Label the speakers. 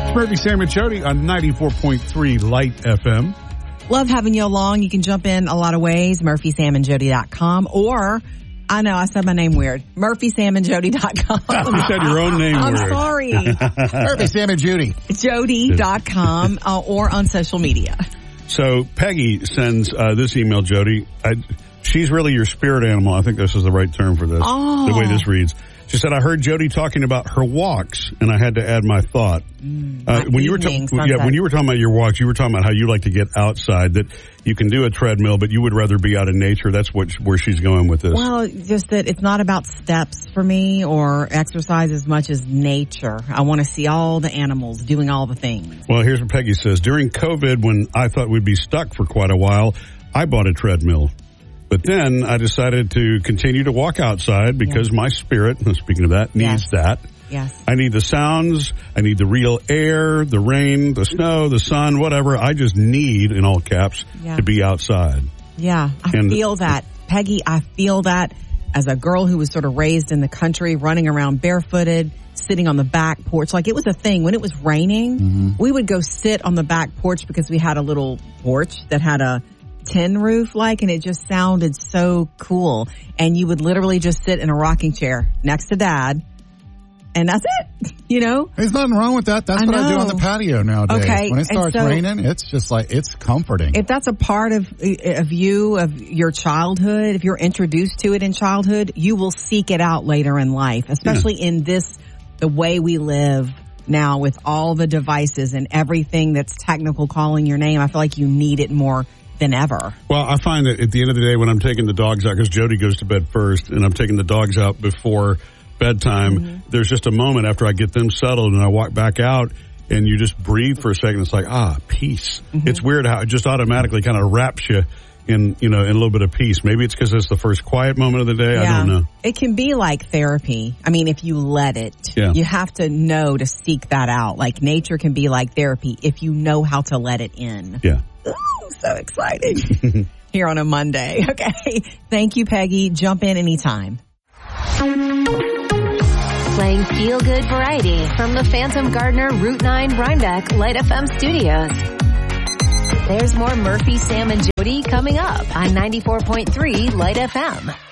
Speaker 1: Murphy, Sam, and Jody on 94.3 Light FM.
Speaker 2: Love having you along. You can jump in a lot of ways. MurphySamandJody.com or, I know I said my name weird, MurphySamandJody.com.
Speaker 1: You said your own name
Speaker 2: I'm
Speaker 1: weird.
Speaker 2: sorry.
Speaker 3: Murphy, Sam, and Judy.
Speaker 2: Jody.com or on social media.
Speaker 1: So Peggy sends this email, Jody. She's really your spirit animal. I think this is the right term for this, the way this reads. She said, I heard Jody talking about her walks, and I had to add my thought. When you were talking about your walks, you were talking about how you like to get outside, that you can do a treadmill, but you would rather be out in nature. That's where she's going with this.
Speaker 2: Well, just that it's not about steps for me or exercise as much as nature. I want to see all the animals doing all the things.
Speaker 1: Well, here's what Peggy says. During COVID, when I thought we'd be stuck for quite a while, I bought a treadmill. But then I decided to continue to walk outside because my spirit, speaking of that, needs that.
Speaker 2: Yes.
Speaker 1: I need the sounds. I need the real air, the rain, the snow, the sun, whatever. I just need, in all caps, to be outside.
Speaker 2: Yeah, I feel that. Peggy, I feel that as a girl who was sort of raised in the country, running around barefooted, sitting on the back porch. Like, it was a thing. When it was raining, we would go sit on the back porch because we had a little porch that had a tin roof, and it just sounded so cool. And you would literally just sit in a rocking chair next to Dad, and that's it.
Speaker 3: There's nothing wrong with that. That's what I do on the patio nowadays.
Speaker 2: Okay.
Speaker 3: When it starts raining, it's just it's comforting.
Speaker 2: If that's a part of your childhood, if you're introduced to it in childhood, you will seek it out later in life, especially in the way we live now with all the devices and everything that's technical calling your name. I feel like you need it more than ever.
Speaker 1: Well, I find that at the end of the day, when I'm taking the dogs out, because Jody goes to bed first, and I'm taking the dogs out before bedtime, there's just a moment after I get them settled and I walk back out, and you just breathe for a second. It's like, peace. It's weird how it just automatically kind of wraps you in a little bit of peace. Maybe it's because it's the first quiet moment of the day. I don't know.
Speaker 2: It can be like therapy. I mean, if you let it, you have to know to seek that out. Like, nature can be like therapy if you know how to let it in.
Speaker 1: Yeah.
Speaker 2: Ooh, so exciting. Here on a Monday. Okay. Thank you, Peggy. Jump in anytime.
Speaker 4: Playing feel-good variety from the Phantom Gardner Route 9 Rhinebeck Light FM studios. There's more Murphy, Sam, and Jody coming up on 94.3 Light FM.